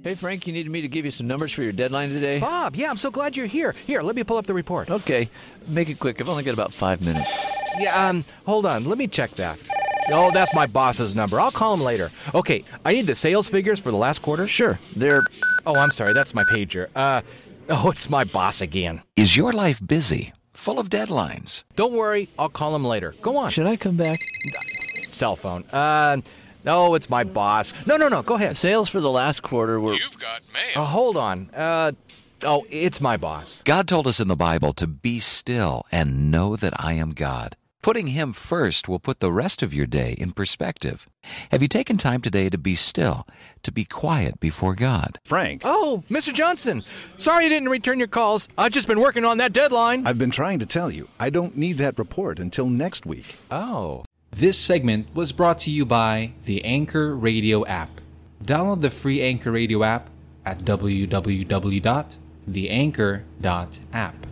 Hey, Frank, you needed me to give you some numbers for your deadline today? Bob, yeah, I'm so glad you're here. Here, let me pull up the report. Okay, make it quick. I've only got about 5 minutes. Yeah, hold on. Let me check that. Oh, that's my boss's number. I'll call him later. Okay, I need the sales figures for the last quarter. Sure, they're... Oh, I'm sorry. That's my pager. It's my boss again. Is your life busy? Full of deadlines? Don't worry. I'll call him later. Go on. Should I come back? Cell phone. No, it's my boss. No. Go ahead. Sales for the last quarter were... You've got mail. Hold on. It's my boss. God told us in the Bible to be still and know that I am God. Putting Him first will put the rest of your day in perspective. Have you taken time today to be still, to be quiet before God? Frank. Oh, Mr. Johnson. Sorry I didn't return your calls. I've just been working on that deadline. I've been trying to tell you, I don't need that report until next week. Oh. This segment was brought to you by the Anchor Radio app. Download the free Anchor Radio app at www.theanchor.app.